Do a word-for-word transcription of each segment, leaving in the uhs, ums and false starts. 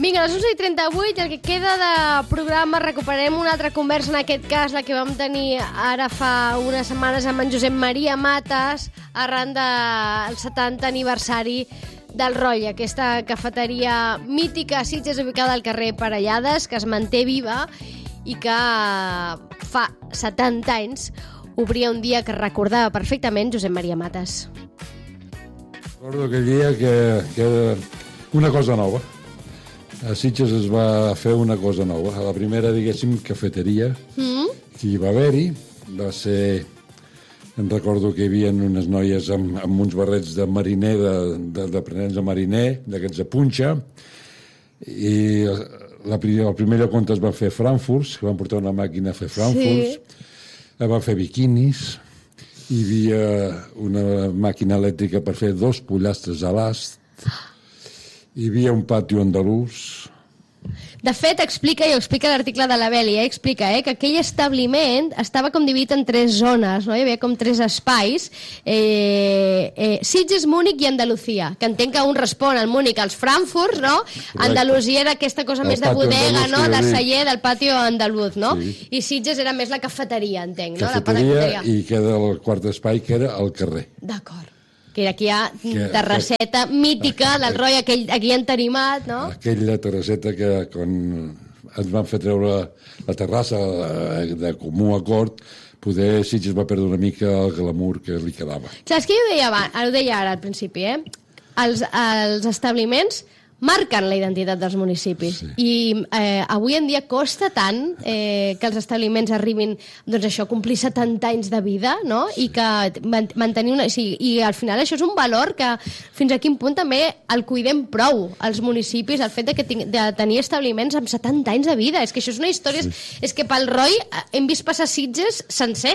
Vinga, a les onze i trenta-vuit, el que queda de programa, recuperarem una altra conversa, en aquest cas la que vam tenir ara fa unes setmanes amb en Josep Maria Matas, arran del setanta aniversari del Roy, aquesta cafeteria mítica a Sitges ubicada al carrer Parellades, que es manté viva i que fa setanta anys obria un dia que recordava perfectament Josep Maria Matas. Recordo aquell dia que, que era una cosa nova. A Sitges es va fer una cosa nova. A la primera, diguéssim, cafeteria mm. que hi va haver-hi va ser... Em recordo que hi havia unes noies amb, amb uns barrets de mariner, d'aprenents de, de mariner, d'aquests de punxa, i la, el primer lloc on es van fer frankfurts, que van portar una màquina a fer frankfurts, sí. Van fer biquinis, hi havia una màquina elèctrica per fer dos pollastres a l'ast, hi havia un patio andalús. De fet, explica, i ho explica l'article de la Beli, eh? explica eh, que aquell establiment estava com dividit en tres zones, no? Hi havia com tres espais, eh, eh, Sitges, Múnich i Andalucía, que entenc que un respon al Múnich als Frankfurts, no? Correcte. Andalusia era aquesta cosa el més de bodega, no? De celler, del patio andaluz, no? Sí. I Sitges era més la cafeteria, entenc, no? Cafeteria, la cafeteria. I queda el quart espai, que era al carrer. D'acord. Que aquí hi ha terrasseta mítica del Roy, aquell, aquell entarimat, no? Aquella terrasseta que quan ens van fer treure la terrassa de comú acord, poder Sitges va perdre una mica el glamour que li quedava. Saps què ho deia abans? Ho deia ara al principi, eh? Els, els establiments marquen la identitat dels municipis. Sí. I eh, avui en dia costa tant eh, que els establiments arribin, doncs això, a complir setanta anys de vida, no? Sí. I que mantenir una... Sí, i al final això és un valor que fins a quin punt també el cuidem prou, els municipis, el fet de, que ting, de tenir establiments amb setanta anys de vida. És que això és una història... Sí. És que pel Roy hem vist passar Sitges sencer.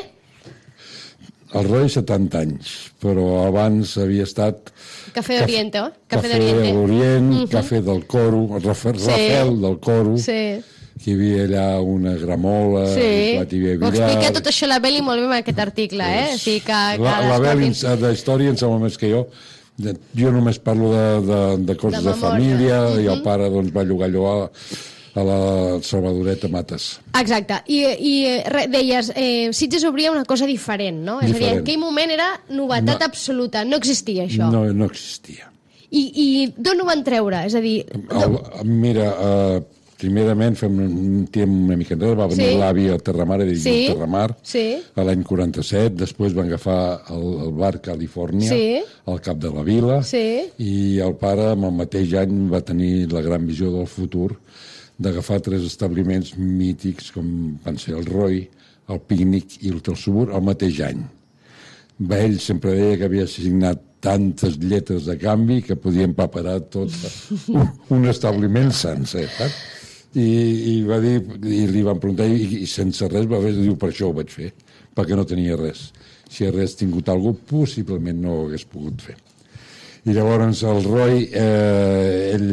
El Roy setanta anys, però abans havia estat... Cafè d'Oriente, oh? Cafè d'Orient, uh-huh. Cafè del Coro, Rafael sí. del Coro, sí. Que hi havia allà una gramola, sí. Un plat hi havia Ho explica tot això la Beli molt bé en aquest article, eh? O sigui que, que la la Beli d'història en sembla més que jo. Jo només parlo de, de, de coses de, de família, uh-huh. I el pare doncs, va llogar allò a, a la Salvadoreta Matas. Exacte. I, i re, deies, eh, Sitges obria una cosa diferent, no? És diferent. A dir, en aquell moment era novetat no. absoluta, no existia això. No, no existia. I, i d'on ho van treure? És a dir... El, mira, uh, primerament, fem un temps una mica enrere, va venir sí. L'avi a Terramar, a dir sí. Terramar, sí. A l'any quaranta-set, després van agafar el, el bar Califòrnia, sí. Al cap de la vila, sí. I el pare, amb el mateix any, va tenir la gran visió del futur, d'agafar tres establiments mítics com van ser el Roy, el Pícnic i l'Hotel Subur al mateix any. Va, ell sempre deia que havia signat tantes lletres de canvi que podien preparar tot un, un establiment sencer, saps? I, i va dir, i li van preguntar, i, i sense res va dir, diu, per això ho vaig fer, perquè no tenia res. Si hagués tingut alguna cosa, possiblement no ho hagués pogut fer. I llavors el Roy, eh, ell...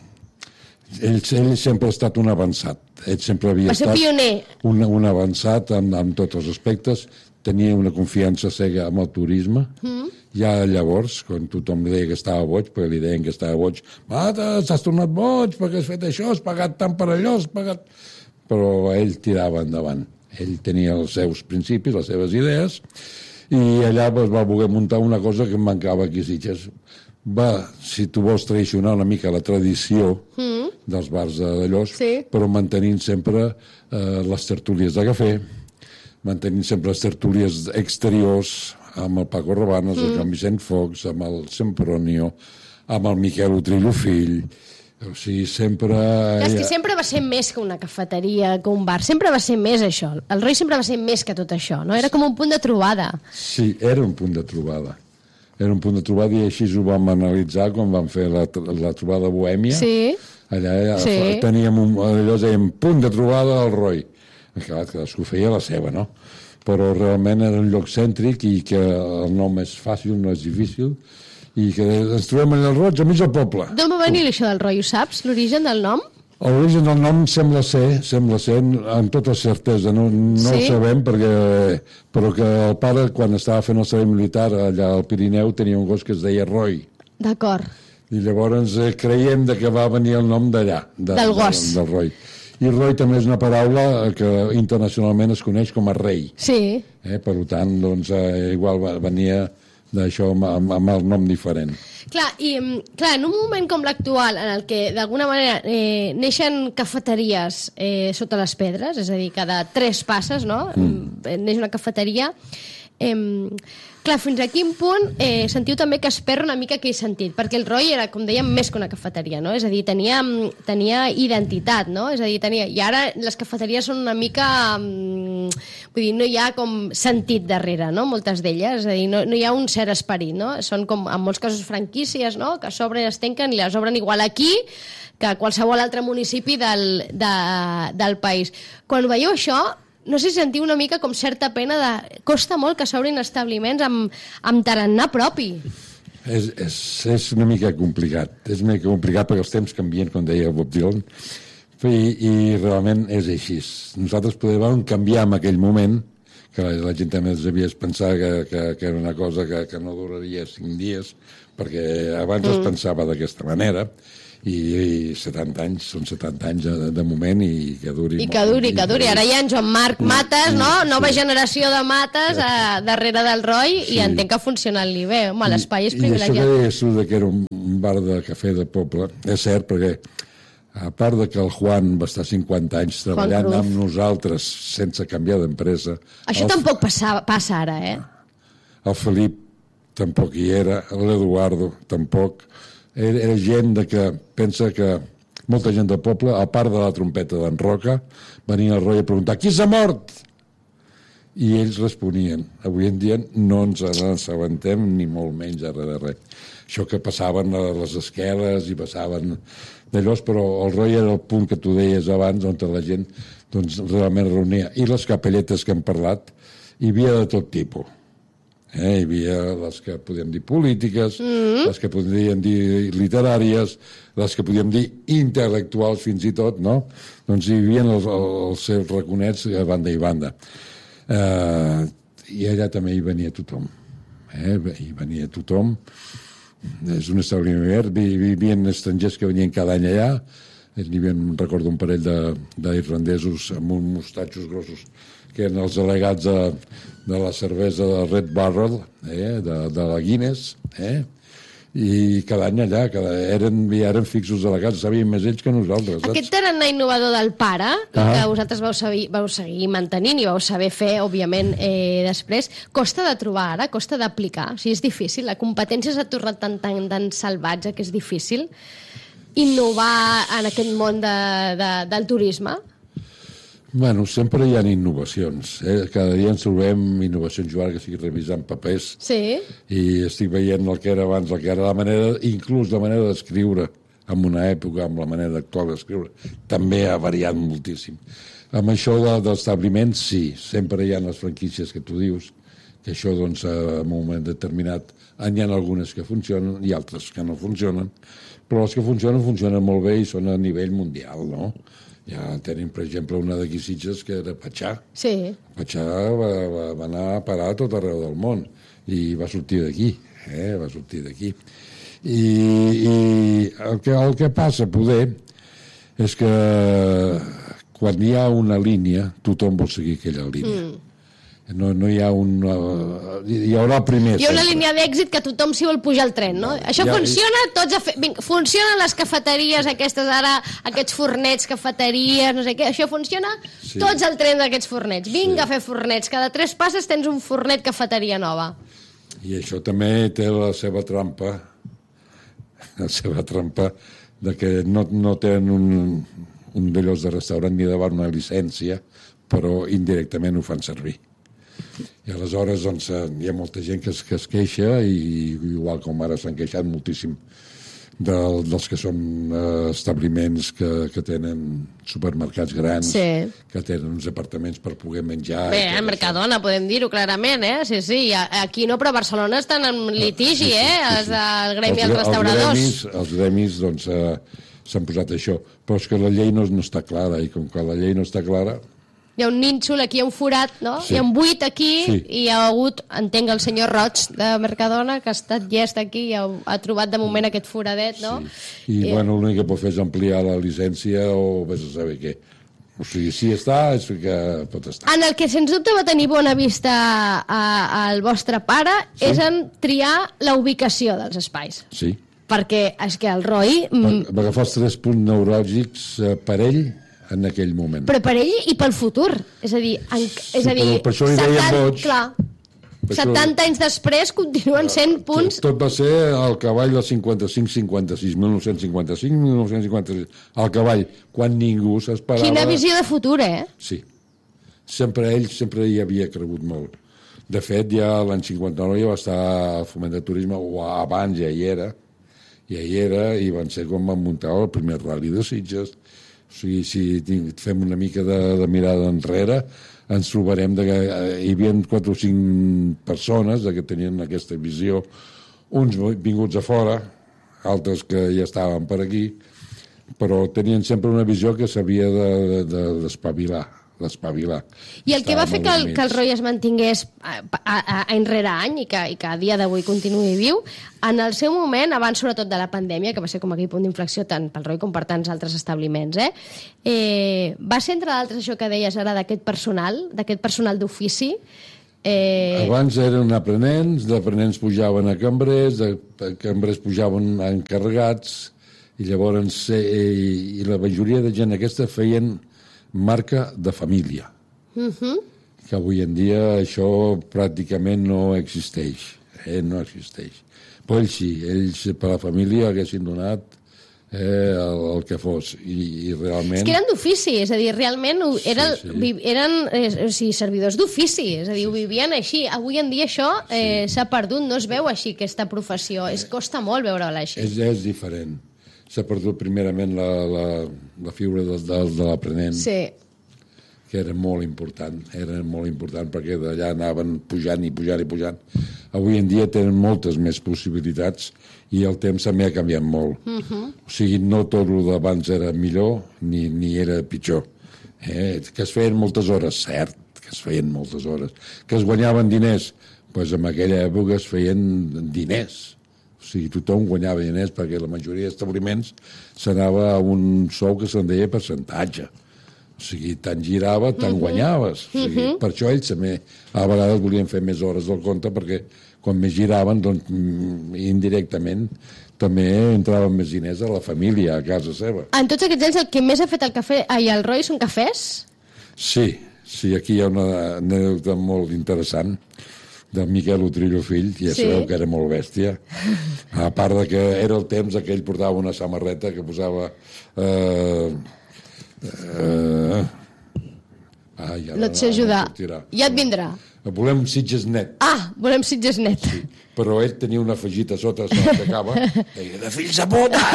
Ell, ell sempre ha estat un avançat. Ell sempre havia Va ser estat pioner. Un, un avançat en, en tots els aspectes. Tenia una confiança cega amb el turisme. Mm. Ja llavors, quan tothom li deia que estava boig, perquè li deien que estava boig, Mates, has tornat boig, perquè has fet això, has pagat tant per allò, has pagat... Però ell tirava endavant. Ell tenia els seus principis, les seves idees, i allà pues, va voler muntar una cosa que em mancava aquí a Sitges. Va, si tu vols traicionar una mica la tradició mm. dels bars d'allò, sí. Però mantenint sempre eh, les tertúlies de cafè, mantenint sempre les tertúlies exteriors amb el Paco Rabannes, mm. el Joan Vicent Fox, amb el Sempronio, amb el Miquel Utrillo fill. O sigui, sempre... És que sempre va ser més que una cafeteria, que un bar. Sempre va ser més això. El Roy sempre va ser més que tot això, no? Era com un punt de trobada. Sí, era un punt de trobada. Era un punt de trobada i així ho vam analitzar quan vam fer la, la trobada bohèmia. Sí. Allà sí. Teníem un, allò dèiem punt de trobada al Roy. Clar, cadascú feia la seva, no? Però realment era un lloc cèntric i que el nom és fàcil, no és difícil, i que ens trobem allà al Roig, a mig del poble. D'on va venir això del Roy, ho saps? L'origen del nom? L'origen del nom sembla ser, sembla ser, amb tota certesa, no, no sí? Ho sabem, perquè, però que el pare, quan estava fent el servei militar allà al Pirineu, tenia un gos que es deia Roy. D'acord. I llavors eh, creiem de que va venir el nom d'allà, de, del gos. De, del roi. I roi també és una paraula que internacionalment es coneix com a rei. Sí. Eh, per tant, doncs, eh, igual venia d'això amb, amb el nom diferent. Clar, i clar, en un moment com l'actual, en el que d'alguna manera eh, neixen cafeteries eh, sota les pedres, és a dir, cada tres passes, no?, mm. neix una cafeteria. Eh, clar, fins a quin punt eh, sentiu també que es perd una mica aquell sentit? Perquè el Roy era, com dèiem, més que una cafeteria, no? És a dir, tenia, tenia identitat, no? És a dir, tenia... I ara les cafeteries són una mica... Vull dir, no hi ha com sentit darrere, no?, moltes d'elles. És a dir, no, no hi ha un cert esperit, no? Són com, en molts casos, franquícies, no?, que s'obren i es tanquen i les obren igual aquí que a qualsevol altre municipi del, de, del país. Quan veieu això, no sé si sentiu una mica com certa pena de... Costa molt que s'obrin establiments amb, amb tarannà propi. És, és, és una mica complicat. És una mica complicat perquè els temps canvien, com deia Bob Dylan, i, i realment és així. Nosaltres podem canviar en aquell moment, que la, la gent també devia pensar que, que, que era una cosa que, que no duraria cinc dies, perquè abans mm. es pensava d'aquesta manera, i, i setanta anys, són setanta anys de, de moment i que duri. I que duri, que duri. Ara hi ha en Joan Marc Mates, no? Nova sí. generació de Mates a, darrere del Roy sí. i entenc que ha funcionat-li bé. Home, l'espai és privilegiat. I això que, que era un bar de cafè de poble, és cert, perquè a part de que el Juan va estar cinquanta anys treballant amb nosaltres sense canviar d'empresa... Això el, tampoc passa, passa ara, eh? El Felip tampoc hi era, l'Eduardo tampoc... Era, era gent de que pensa que molta gent del poble, a part de la trompeta d'en Roca, venia al Roy a preguntar qui s'ha mort? I ells responien. Avui en dia no ens assabentem ni molt menys res de res. Això que passaven a les esqueles i passaven d'allò, però el Roy era el punt que tu deies abans on la gent doncs, realment reunia. I les capelletes que hem parlat hi havia de tot tipus. Eh, hi havia les que podíem dir polítiques, mm-hmm. les que podíem dir literàries, les que podíem dir intel·lectuals fins i tot, no? Doncs hi havia els, els seus raconets a banda i banda. Eh, I allà també hi venia tothom. Eh? Hi venia tothom. És un establiment obert. Hi havia estrangers que venien cada any allà. Hi havia, recordo, un parell d'irlandesos amb uns mostatxos grossos que eren els delegats de, de la cervesa de Red Barrel, eh, de, de la Guinness, eh, i cada any allà, cada, eren, eren fixos delegats, sabien més ells que nosaltres. Aquest tarannà innovador del pare, ah. que vosaltres vau, saber, vau seguir mantenint i vau saber fer, òbviament, eh, després, costa de trobar ara, costa d'aplicar, o sigui, és difícil, la competència s'ha tornat tan, tan, tan salvatge que és difícil innovar en aquest món de, de, del turisme. Bueno, sempre hi ha innovacions. Eh? Cada dia ens trobem innovacions. Jo ara que estic revisant papers sí. i estic veient el que era abans, el que era la manera, inclús la manera d'escriure en una època, amb la manera actual d'escriure, també ha variat moltíssim. Amb això de, d'establiment, sí, sempre hi ha les franquícies que tu dius, que això, doncs, en un moment determinat, hi ha algunes que funcionen i altres que no funcionen, però les que funcionen, funcionen molt bé i són a nivell mundial, no? Ja tenim, per exemple, una d'aquí Sitges que era Patxà. Sí. Patxà va, va, va anar a parar a tot arreu del món i va sortir d'aquí, eh? va sortir d'aquí. I, i el, que, el que passa, poder, és que quan hi ha una línia, tothom vol seguir aquella línia. Mm. No, no hi ha un... Uh, hi haurà el primer. Hi ha una línia d'èxit que tothom s'hi vol pujar al tren, no? no Això ja, funciona, tots a fer... Vinga, funcionen les cafeteries aquestes ara, aquests fornets, cafeteries, no sé què, això funciona? Sí. Tots al tren d'aquests fornets. Vinga sí. a fer fornets, cada tres passes tens un fornet cafeteria nova. I això també té la seva trampa, la seva trampa de que no, no tenen un, un d'allòs de restaurant ni davant una llicència, però indirectament ho fan servir. I aleshores doncs, hi ha molta gent que es, que es queixa i igual com ara s'han queixat moltíssim de, dels que són eh, establiments que, que tenen supermercats grans, sí. que tenen uns apartaments per poder menjar. Bé, a Mercadona això. Podem dir-ho clarament, eh? Sí, sí, aquí no, però a Barcelona estan en litigi, sí, sí, eh? Sí, sí. El gremi dels restauradors. Els gremis, els gremis doncs, eh, s'han posat això, però és que la llei no, no està clara i com que la llei no està clara... Hi ha un nínxol, aquí hi ha un forat, no? Sí. Hi ha un buit aquí sí. I hi ha hagut, entenc, el senyor Roig de Mercadona, que ha estat llest aquí i ha, ha trobat de moment aquest foradet, no? Sí. I, I, bueno, l'únic que pot fer és ampliar la llicència o vés a saber què. O sigui, si està, és que pot estar. En el que, sens dubte, va tenir bona vista al vostre pare sí. És en triar la ubicació dels espais. Sí. Perquè és que el Roy... Va, va agafar els tres punts neuràlgics per ell en aquell moment. Però per ell i pel futur. És a dir, en, és a dir sí, per això li deien boig. Clar, setanta anys després continuen sent punts... Tot va ser al cavall del cinquanta-cinc cinquanta-sis, mil nou-cents cinquanta-cinc mil nou-cents cinquanta-sis. Al cavall, quan ningú s'esperava... Quina visió de futur, eh? Sí. Sempre ell sempre hi havia cregut molt. De fet, ja l'any cinquanta-nou ja va estar al Foment de Turisme, o abans ja hi era, ja hi era, i van ser com van muntar el primer rally de Sitges. O sigui, si fem una mica de, de mirada enrere, ens trobarem que hi havia quatre o cinc persones que tenien aquesta visió, uns vinguts a fora, altres que ja estaven per aquí, però tenien sempre una visió que s'havia d'espavilar. De, d'espavilar. I el que va fer que el, que el Roy es mantingués a, a, a, a enrere any i que, i que a dia d'avui continuï viu, en el seu moment, abans sobretot de la pandèmia, que va ser com aquell punt d'inflexió tant pel Roy com per tants altres establiments, eh? Eh, va ser, entre d'altres, això que deies ara d'aquest personal, d'aquest personal d'ofici. Eh... Abans eren aprenents, d'aprenents pujaven a cambrers, de, de cambrers pujaven a encarregats, i llavors eh, i la majoria de gent aquesta feien marca de família. Uh-huh. Que avui en dia això pràcticament no existeix. Eh? No existeix. Però ells sí, ells per la família haguessin donat eh, el, el que fos. I, i realment... És que eren d'ofici, és a dir, realment eren, sí, sí. eren eh, o sigui, servidors d'ofici, és a dir, ho vivien així. Avui en dia això eh, s'ha sí. perdut, no es veu així aquesta professió, es costa molt veure-la així. És, és diferent. S'ha perdut primerament la, la, la figura de, de, de l'aprenent, sí. que era molt important, era molt important perquè d'allà anaven pujant i pujant i pujant. Avui en dia tenen moltes més possibilitats i el temps també ha canviat molt. Uh-huh. O sigui, no tot el d'abans era millor ni, ni era pitjor. Eh? Que es feien moltes hores, cert, que es feien moltes hores. Que es guanyaven diners, doncs en aquella època es feien diners. O sigui, tothom guanyava diners perquè la majoria d'establiments s'anava a un sou que se'n deia percentatge. O sigui, tant girava, tant uh-huh. guanyaves. O sigui, uh-huh. Per això ells també a vegades volien fer més hores del compte perquè quan més giraven, doncs, indirectament també entraven més diners a la família, a casa seva. En tots aquests anys el que més ha fet el cafè i el Roy són cafès? Sí, sí, aquí hi ha una anècdota molt interessant del Miquel Utrillo fill, ja sí. Sabeu que era molt bèstia, a part de que era el temps que ell portava una samarreta que posava eh, eh, ah, ja no et sé ajudar, ja et vindrà. Volem Sitges net. Ah, volem Sitges net. Sí. Però ell tenia una afegita a sota, se l'aixecava, deia, de fills de puta!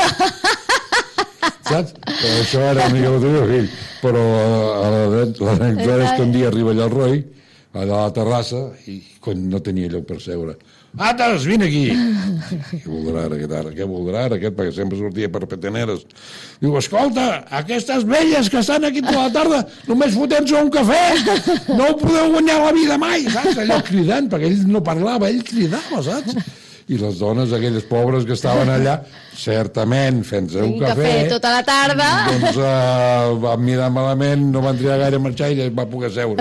Saps? Però això era el Miquel Utrillo fill. Però l'anècdota és que un dia arriba allà el Roy, a la terrassa, i quan no tenia lloc per seure. Ates, vine aquí! Què voldrà ara aquest ara? Què voldrà ara aquest? Perquè sempre sortia per peteneres. Diu, escolta, aquestes velles que estan aquí tota la tarda només fotent-se un cafè! No ho podeu guanyar la vida mai! Saps? Allò cridant, perquè ell no parlava, ell cridava, saps? I les dones, aquelles pobres que estaven allà, certament, fent-se un, un cafè... cafè tota la tarda... Doncs uh, van mirar malament, no van triar gaire a marxar i va poder seure.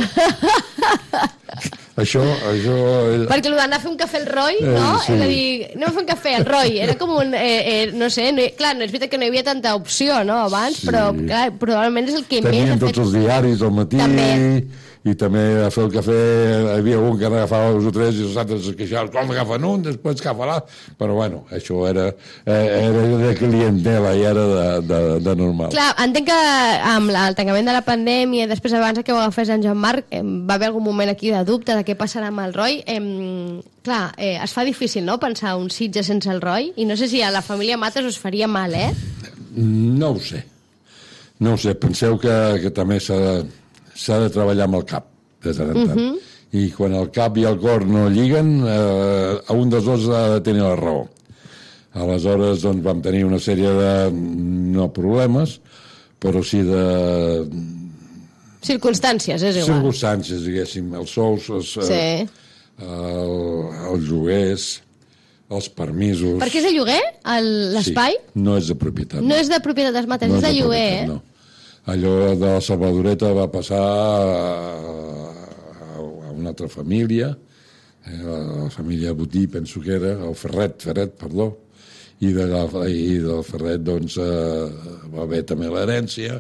Això, això... Perquè el d'anar a fer un cafè al Roy, no? Eh, sí. És a dir, anem a fer un cafè al Roy. Era com un... Eh, eh, no sé, no, clar, no és veritat que no hi havia tanta opció, no?, abans, sí. Però clar, probablement és el que Tenien més... Tenien tots fet... els diaris al matí... També. I també a fer el cafè hi havia un que n'agafava dos o tres i els altres es queixaven, com agafen un, després agafa l'altre. Però bueno, això era, era de clientela i era de, de, de normal. Clar, entenc que amb la, el tancament de la pandèmia, després abans que ho agafés en Joan-Marc, eh, va haver algun moment aquí de dubte de què passarà amb el Roy. Eh, clar, eh, es fa difícil, no?, pensar un Sitges sense el Roy, i no sé si a la família Mates us faria mal, eh? No ho sé. No ho sé. Penseu que, que també s'ha de... s'ha de treballar amb el cap, de tant en tant. Uh-huh. I quan el cap i el cor no lliguen, eh, a un dels dos ha de tenir la raó. Aleshores, doncs, vam tenir una sèrie de, no problemes, però sí de... Circumstàncies, és igual. Circumstàncies, diguéssim, els sous, els, sí. el, els lloguers, els permisos... Per què és de lloguer, l'espai? Sí, no és de propietat. No, no és de propietat dels mates, no és de, de lloguer, eh? No. Allò de la Salvadoreta va passar a, a una altra família, la família Botí, penso que era, el Ferret, Ferret, perdó, i, de la, i del Ferret doncs, eh, va haver també l'herència,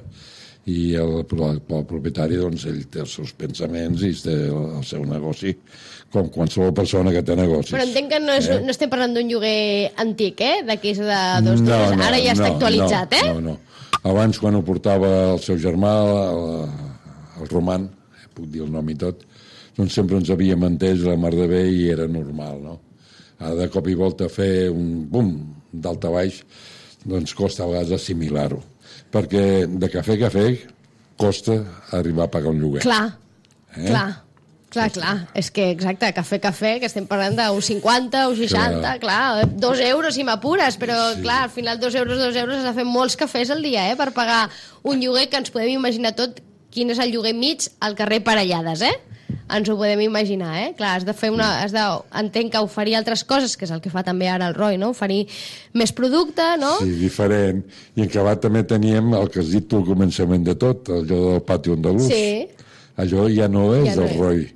i el, el, el propietari doncs, ell té els seus pensaments i té el, el seu negoci, com qualsevol persona que té negocis. Però entenc que no, és, eh? no estem parlant d'un lloguer antic, eh? D'aquí de dos no, dies, ara ja no, està actualitzat, no, eh? No, no. Abans, quan ho portava el seu germà, el, el Roman, puc dir el nom i tot, doncs sempre ens havíem entès la mar de bé i era normal, no? Ara, de cop i volta, fer un bum d'alta baix, doncs costa a vegades assimilar-ho. Perquè de cafè a cafè costa arribar a pagar un lloguer. Clar, eh? clar, clar, clar. És que, exacte, cafè a cafè, que estem parlant d'un cinquanta o seixanta, clar. clar, dos euros si m'apures, però, sí. clar, al final dos euros, dos euros has de fer molts cafès al dia, eh?, per pagar un lloguer que ens podem imaginar tot quin és el lloguer mig al carrer Parellades, eh? Ens ho podem imaginar, eh? Clar, has de fer una... Has de, entenc que oferir altres coses, que és el que fa també ara el Roy, no? Oferir més producte, no? Sí, diferent. I en acabat també teníem el que has dit tu al començament de tot, allò del pati andalús. Sí. Allò ja no és ja no el és. Roy.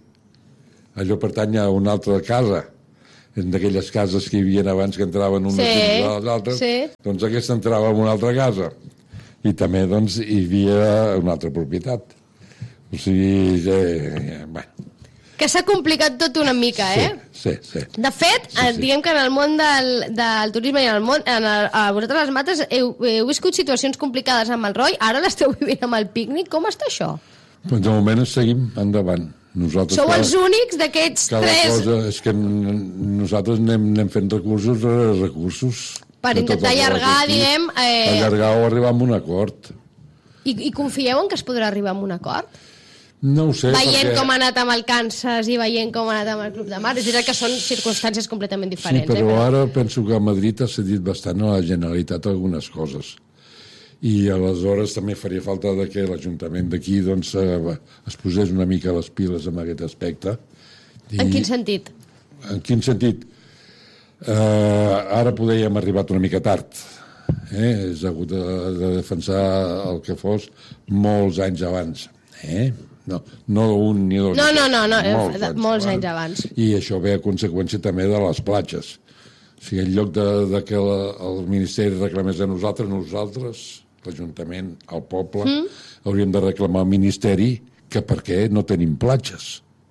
Allò pertany a una altra casa. D'aquelles cases que hi havia abans que entraven unes sí. dins de les altres, sí. doncs aquesta entrava en una altra casa. I també, doncs, hi havia una altra propietat. O sigui, eh, bueno. Que s'ha complicat tot una mica, eh? Sí, sí. sí. De fet, sí, sí. diguem que en el món del, del turisme i en el món, en el, a vosaltres les mates heu, heu viscut situacions complicades amb el Roy, ara l'esteu vivint amb el pícnic, com està això? Doncs de moment seguim endavant. Nosaltres Sou cada, els únics d'aquests tres... Cosa, és que nosaltres anem, anem fent recursos a recursos. Per intentar allargar, diguem... Eh... Allargar o arribar a un acord. I, I confieu en que es podrà arribar a un acord? No ho sé, veient perquè... com ha anat amb el Kansas i veient com ha anat amb el Club de Mar, és veritat que són circumstàncies completament diferents. Sí, però, eh, però ara penso que a Madrid ha cedit bastant a la Generalitat algunes coses. I aleshores també faria falta de que l'Ajuntament d'aquí doncs, eh, es posés una mica les piles en aquest aspecte. I... En quin sentit? En quin sentit? Eh, ara poder hem arribat una mica tard. Eh? És hagut de, de defensar el que fos molts anys abans. Eh? No, no un ni dos. No, no, no, no molts, anys, molts anys abans. I això ve a conseqüència també de les platges. O sigui, en lloc de, de que la, el Ministeri reclamés a nosaltres, nosaltres, l'Ajuntament, el poble, mm. hauríem de reclamar al Ministeri que per què no tenim platges.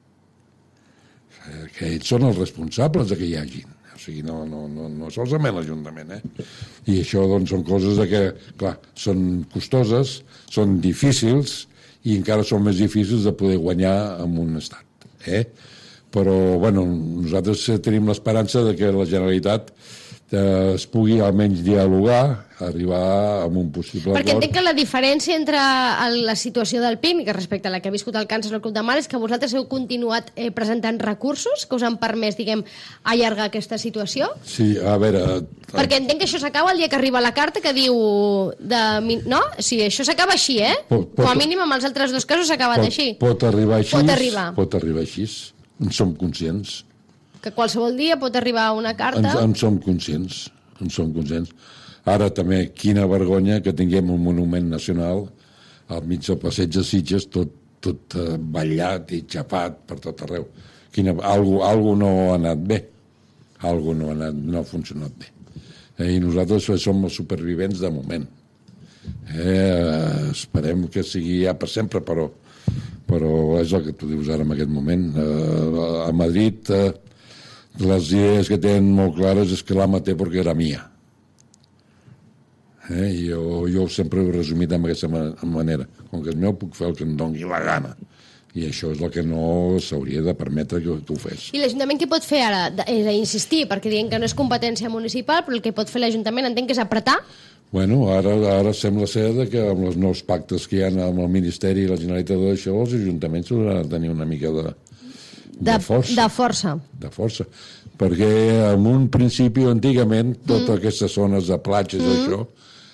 Que ells són els responsables de que hi hagin. O sigui, no, no, no, no solament l'Ajuntament, eh? I això, doncs, són coses de que, clar, són costoses, són difícils, i encara són més difícils de poder guanyar en un estat. Eh? Però, bueno, nosaltres tenim l'esperança de que la Generalitat eh, es pugui almenys dialogar, arribar a un possible Perquè acord. entenc que la diferència entre el, la situació del pícnic respecte a la que ha viscut el Kansas o el Club de Mar és que vosaltres heu continuat eh, presentant recursos que us han permès, diguem, allargar aquesta situació? Sí, a veure... Perquè entenc que això s'acaba el dia que arriba la carta que diu... De, no? Sí, això s'acaba així, eh? Pot, pot, Com a mínim amb els altres dos casos s'ha acabat pot, així. Pot arribar així. Pot arribar. Pot arribar així. En som conscients. Que qualsevol dia pot arribar una carta... En, en som conscients. En som conscients. Ara també, quina vergonya que tinguem un monument nacional al mig del passeig de Sitges, tot, tot uh, ballat i xapat per tot arreu. Quina, algo, algo no ha anat bé. Algo no ha, anat, no ha funcionat bé. Eh, I nosaltres som els supervivents de moment. Eh, esperem que sigui ja per sempre, però, però és el que tu dius ara en aquest moment. Eh, a Madrid, eh, les idees que tenen molt clares és que l'ama té perquè era mia. Eh? Jo, jo sempre ho he resumit d'aquesta manera. Com que és meu, puc fer el que em doni la gana. I això és el que no s'hauria de permetre que tu fes. I l'Ajuntament què pot fer ara? És a insistir, perquè diem que no és competència municipal, però el que pot fer l'Ajuntament entenc que és apretar? Bueno, ara, ara sembla ser que amb els nous pactes que hi ha amb el Ministeri i la Generalitat d'això, els ajuntaments hauran de tenir una mica de, de, de força. De força. De força. Perquè en un principi, antigament, totes mm. aquestes zones de platges, mm. això,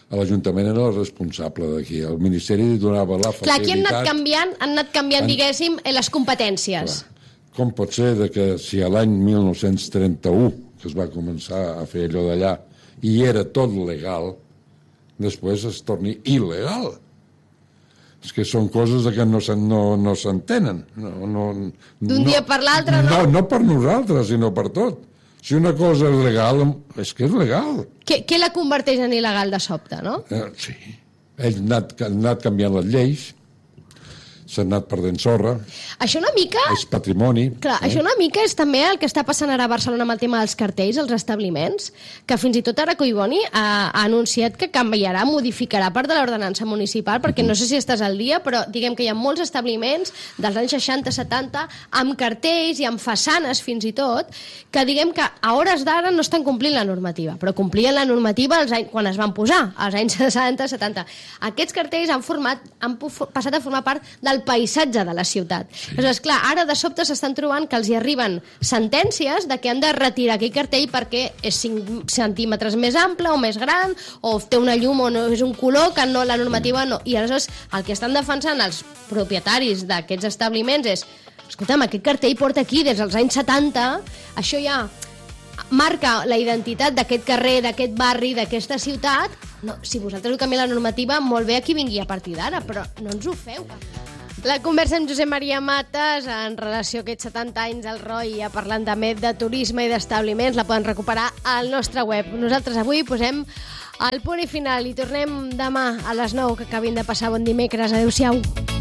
l'Ajuntament era el responsable d'aquí. El Ministeri donava la facilitat... Clar, aquí han anat canviant, han anat canviant, diguéssim, les competències. Clar. Com pot ser de que si a l'any mil nou-cents trenta-u, que es va començar a fer allò d'allà, i era tot legal, després es torni il·legal? És que són coses que no s'entenen. No, no, D'un dia per l'altre, no? No, no per nosaltres, sinó per tot. Si una cosa és legal, és que és legal. Què, què la converteix en il·legal de sobte, no? Eh, sí. Ells han anat, han anat canviant les lleis, s'han anat perdent sorra. Això una mica... És patrimoni. Clar, eh? Això una mica és també el que està passant ara a Barcelona amb el tema dels cartells, els establiments, que fins i tot ara Collboni ha, ha anunciat que canviarà, modificarà part de l'ordenança municipal, perquè no sé si estàs al dia, però diguem que hi ha molts establiments dels anys seixanta setanta amb cartells i amb façanes fins i tot, que diguem que a hores d'ara no estan complint la normativa, però complien la normativa als anys, quan es van posar, als anys seixanta setanta. Aquests cartells han, format, han passat a formar part del el paisatge de la ciutat. Sí. Aleshores, clar, ara de sobte s'estan trobant que els hi arriben sentències de que han de retirar aquell cartell perquè és cinc centímetres més ample o més gran, o té una llum o no és un color que no, la normativa no. I aleshores el que estan defensant els propietaris d'aquests establiments és, escolta'm, aquest cartell porta aquí des dels anys setanta, això ja marca la identitat d'aquest carrer, d'aquest barri, d'aquesta ciutat. No, si vosaltres heu canviat la normativa, molt bé, aquí vingui a partir d'ara, però no ens ho feu. La conversa amb Josep Maria Matas en relació a aquests setanta anys al R O I, parlant també de turisme i d'establiments, la poden recuperar al nostre web. Nosaltres avui posem el punt i final i tornem demà a les nou, que acabin de passar bon dimecres. Adéu-siau.